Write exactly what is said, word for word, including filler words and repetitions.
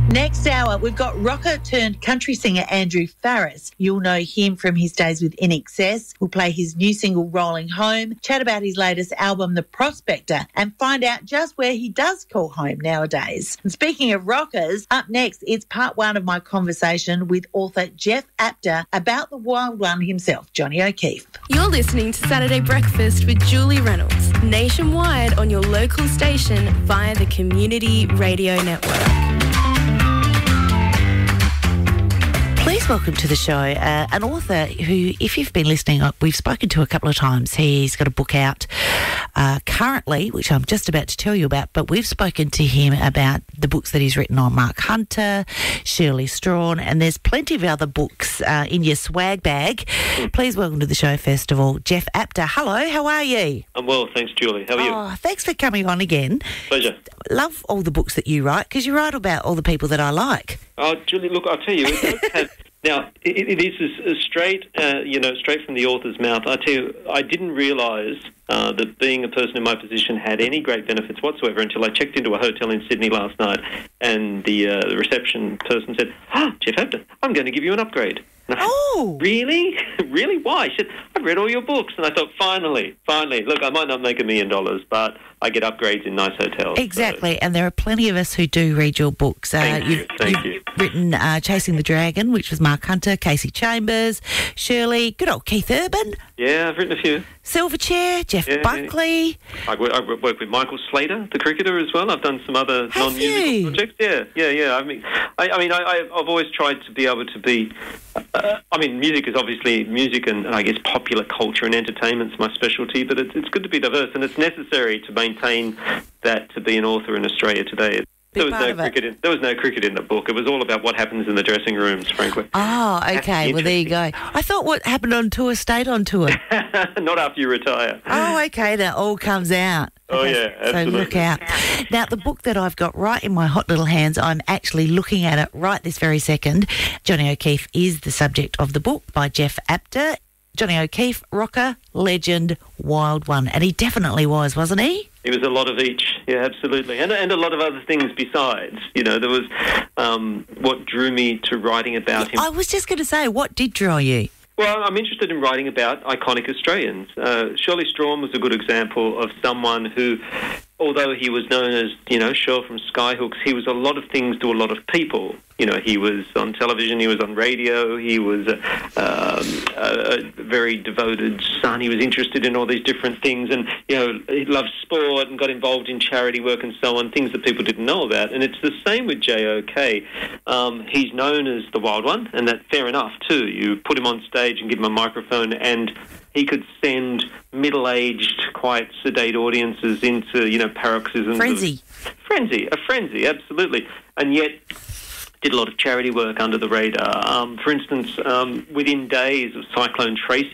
Next hour, we've got rocker turned country singer Andrew Farriss. You'll know him from his days with In Excess. We'll play his new single Rolling Home, chat about his latest album The Prospector, and find out just where he does call home nowadays. And speaking of rockers, up next, it's part one of my conversation with author Jeff Apter about the wild one himself, Johnny O'Keefe. You're listening to Saturday Breakfast with Julie Reynolds, nationwide on your local station via the Community Radio Network. Please welcome to the show uh, an author who, if you've been listening, we've spoken to a couple of times. He's got a book out uh, currently, which I'm just about to tell you about, but we've spoken to him about the books that he's written on Mark Hunter, Shirley Strawn, and there's plenty of other books uh, in your swag bag. Please welcome to the show, first of all, Jeff Apter. Hello, how are you? I'm well, thanks, Julie. How are you? Oh, thanks for coming on again. Pleasure. Love all the books that you write, because you write about all the people that I like. Oh, Julie, look, I'll tell you, it does have... Now, it, it is a, a straight, uh, you know, straight from the author's mouth. I tell you, I didn't realise uh, that being a person in my position had any great benefits whatsoever until I checked into a hotel in Sydney last night, and the, uh, the reception person said, "Ah, Jeff Apter, I'm going to give you an upgrade." And I Oh! said, really? Really? Why? She said, "I've read all your books." And I thought, finally, finally. Look, I might not make a million dollars, but I get upgrades in nice hotels. Exactly, So. and there are plenty of us who do read your books. Thank uh, you, you've, thank you've you. written uh, Chasing the Dragon, which was Mark Hunter, Casey Chambers, Shirley, good old Keith Urban, Yeah, I've written a few. Silverchair, Jeff Yeah, Buckley. I work, I work with Michael Slater, the cricketer, as well. I've done some other Have non-musical you? projects. Yeah, yeah, yeah. I mean, I, I mean, I, I've always tried to be able to be. Uh, I mean, music is obviously music, and I guess popular culture and entertainment's my specialty. But it's, it's good to be diverse, and it's necessary to maintain that to be an author in Australia today. There was, no cricket in, there was no cricket in the book. It was all about what happens in the dressing rooms, frankly. Oh, okay. Well, there you go. I thought what happened on tour stayed on tour. Not after you retire. Oh, okay. That all comes out. Oh, Okay, yeah, absolutely. So look out. Now, the book that I've got right in my hot little hands, I'm actually looking at it right this very second. Johnny O'Keefe is the subject of the book by Jeff Apter. Johnny O'Keefe, rocker, legend, wild one. And he definitely was, wasn't he? He was a lot of each, yeah, absolutely, and and a lot of other things besides. You know, there was um, what drew me to writing about him. I was just going to say, what did draw you? Well, I'm interested in writing about iconic Australians. Uh, Shirley Strawn was a good example of someone who, although he was known as, you know, Shirl from Skyhooks, he was a lot of things to a lot of people. You know, he was on television, he was on radio, he was a, um, a, a very devoted son. He was interested in all these different things, and, you know, he loved sport and got involved in charity work and so on, things that people didn't know about. And it's the same with J O K. Um, he's known as the Wild One, and that's fair enough, too. You put him on stage and give him a microphone, and he could send middle-aged, quite sedate audiences into, you know, paroxysms. Frenzy. Of, frenzy, a frenzy, absolutely. And yet did a lot of charity work under the radar. Um, for instance, um, within days of Cyclone Tracy,